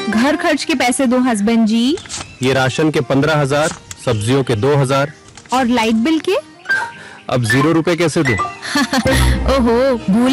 घर खर्च के पैसे दो हस्बैंड जी। ये राशन के 15,000, सब्जियों के 2,000। और लाइट बिल के? अब 0 रुपए कैसे दूं? ओहो, भूल